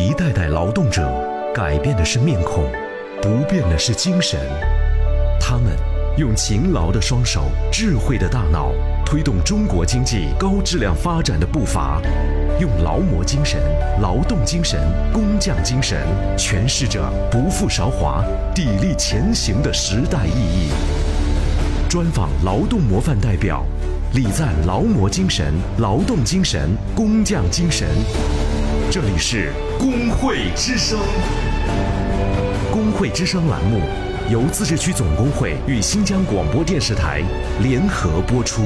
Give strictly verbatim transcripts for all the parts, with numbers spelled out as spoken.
一代代劳动者改变的是面孔，不变的是精神。他们用勤劳的双手、智慧的大脑，推动中国经济高质量发展的步伐，用劳模精神、劳动精神、工匠精神，诠释着不负韶华、砥砺前行的时代意义。专访劳动模范代表，礼赞劳模精神、劳动精神、工匠精神。这里是工会之声。工会之声栏目由自治区总工会与新疆广播电视台联合播出。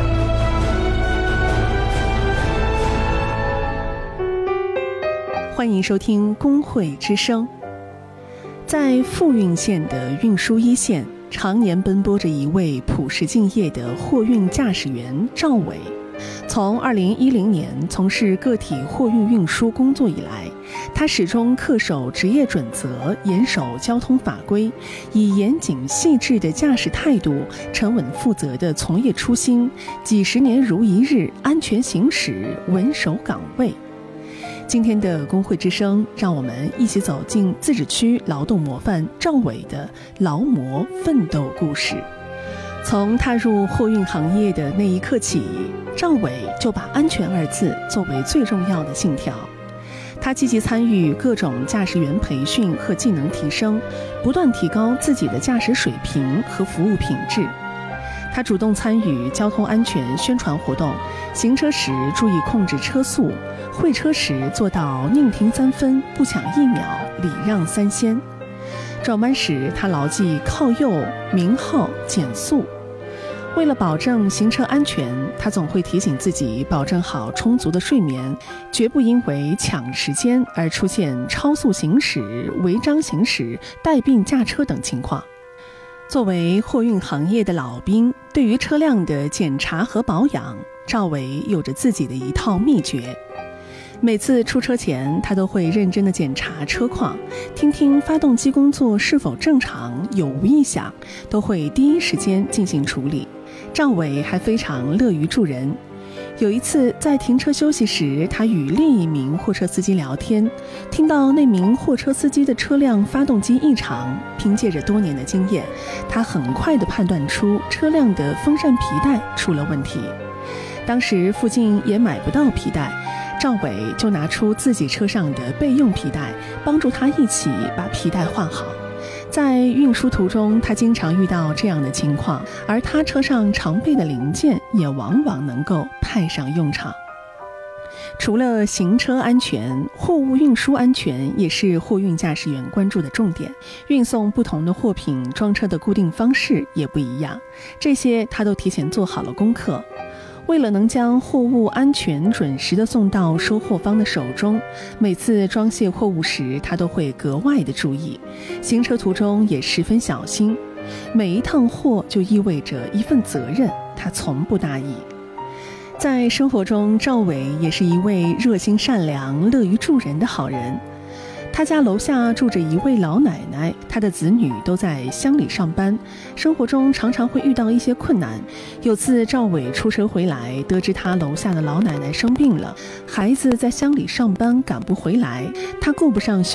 欢迎收听工会之声。在富蕴县的运输一线，常年奔波着一位朴实敬业的货运驾驶员赵伟。从二零一零年从事个体货运运输工作以来，他始终恪守职业准则，严守交通法规，以严谨细致的驾驶态度、沉稳负责的从业初心，几十年如一日，安全行驶，稳守岗位。今天的工会之声，让我们一起走进自治区劳动模范赵伟的劳模奋斗故事。从踏入货运行业的那一刻起，赵伟就把安全二字作为最重要的信条。他积极参与各种驾驶员培训和技能提升，不断提高自己的驾驶水平和服务品质。他主动参与交通安全宣传活动，行车时注意控制车速，会车时做到宁停三分，不抢一秒，礼让三先。转弯时，他牢记靠右、鸣号、减速。为了保证行车安全，他总会提醒自己保证好充足的睡眠，绝不因为抢时间而出现超速行驶、违章行驶、带病驾车等情况。作为货运行业的老兵，对于车辆的检查和保养，赵伟有着自己的一套秘诀。每次出车前，他都会认真地检查车况，听听发动机工作是否正常，有无异响，都会第一时间进行处理。赵伟还非常乐于助人。有一次在停车休息时，他与另一名货车司机聊天，听到那名货车司机的车辆发动机异常，凭借着多年的经验，他很快地判断出车辆的风扇皮带出了问题。当时附近也买不到皮带，赵伟就拿出自己车上的备用皮带，帮助他一起把皮带换好。在运输途中，他经常遇到这样的情况，而他车上常备的零件也往往能够派上用场。除了行车安全，货物运输安全也是货运驾驶员关注的重点。运送不同的货品，装车的固定方式也不一样，这些他都提前做好了功课。为了能将货物安全准时地送到收货方的手中，每次装卸货物时，他都会格外的注意，行车途中也十分小心。每一趟货就意味着一份责任，他从不大意。在生活中，赵伟也是一位热心善良、乐于助人的好人。他家楼下住着一位老奶奶，她的子女都在乡里上班，生活中常常会遇到一些困难。有次赵伟出车回来，得知他楼下的老奶奶生病了，孩子在乡里上班赶不回来，他顾不上